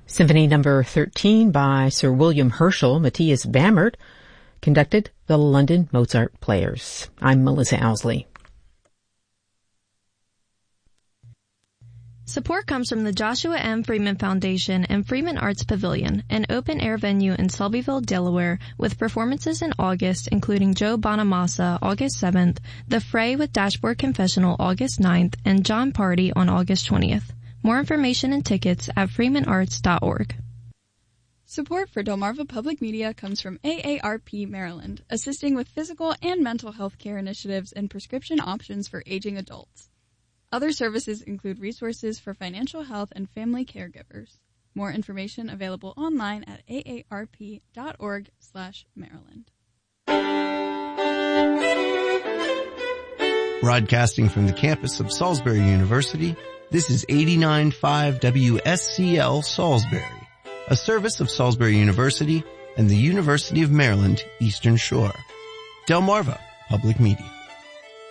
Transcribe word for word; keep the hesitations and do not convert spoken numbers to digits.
Symphony Number thirteen by Sir William Herschel Matthias Bamert conducted the London Mozart Players. I'm Melissa Owsley. Support comes from the Joshua M. Freeman Foundation and Freeman Arts Pavilion, an open-air venue in Selbyville, Delaware, with performances in August, including Joe Bonamassa, August seventh, The Fray with Dashboard Confessional, August ninth, and John Party on August twentieth. More information and tickets at freeman arts dot org. Support for Delmarva Public Media comes from A A R P Maryland, assisting with physical and mental health care initiatives and prescription options for aging adults. Other services include resources for financial health and family caregivers. More information available online at A A R P dot org slash Maryland. Broadcasting from the campus of Salisbury University, this is eighty-nine point five W S C L Salisbury, a service of Salisbury University and the University of Maryland Eastern Shore. Delmarva Public Media.